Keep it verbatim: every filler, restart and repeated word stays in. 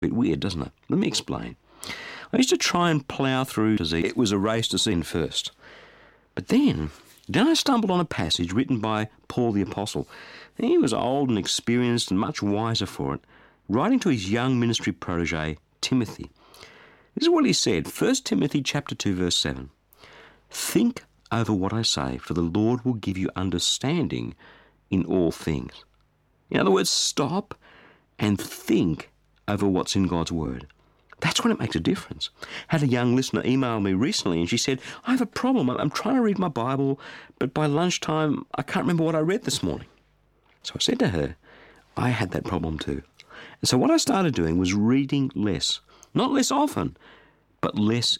bit weird, doesn't it? Let me explain. I used to try and plough through to Z. It was a race to sin first. But then, then I stumbled on a passage written by Paul the Apostle. He was old and experienced and much wiser for it, writing to his young ministry protege, Timothy. This is what he said, First Timothy chapter two, verse seven. Think over what I say, for the Lord will give you understanding in all things. In other words, stop and think over what's in God's Word. That's when it makes a difference. I had a young listener email me recently and she said, I have a problem. I'm trying to read my Bible, but by lunchtime, I can't remember what I read this morning. So I said to her, I had that problem too. And so what I started doing was reading less. Not less often, but less